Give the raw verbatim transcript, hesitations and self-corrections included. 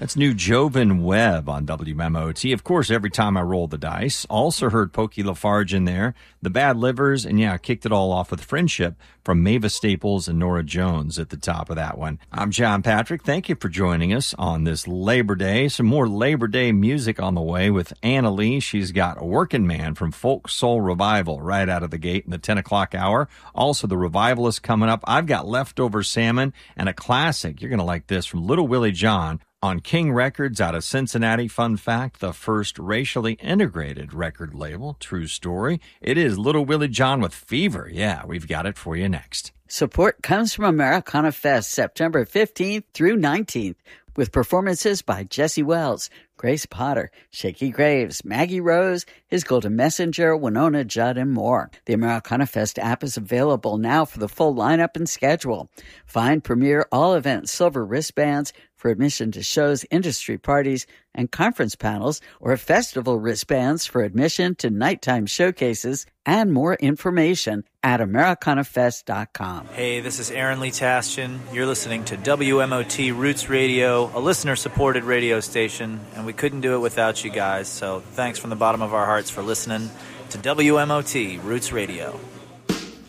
That's new Jovan Webb on W M O T. Of course, every time I roll the dice. Also heard Pokey Lafarge in there, the Bad Livers, and yeah, kicked it all off with Friendship from Mavis Staples and Nora Jones at the top of that one. I'm John Patrick. Thank you for joining us on this Labor Day. Some more Labor Day music on the way with Anna Lee. She's got a Working Man from Folk Soul Revival right out of the gate in the ten o'clock hour. Also, the Revivalist coming up. I've got Leftover Salmon and a classic. You're going to like this from Little Willie John on King Records out of Cincinnati. Fun fact, the first racially integrated record label. True story. It is Little Willie John with Fever. Yeah, we've got it for you next. Support comes from Americana Fest, September fifteenth through nineteenth, with performances by Jesse Wells, Grace Potter, Shaky Graves, Maggie Rose, His Golden Messenger, Winona Judd, and more. The Americana Fest app is available now for the full lineup and schedule. Find Premier All-Event Silver wristbands for admission to shows, industry parties, and conference panels, or festival wristbands for admission to nighttime showcases, and more information at Americana Fest dot com. Hey, this is Aaron Lee Tastian. You're listening to W M O T Roots Radio, a listener-supported radio station, and we couldn't do it without you guys, so thanks from the bottom of our hearts for listening to W M O T Roots Radio.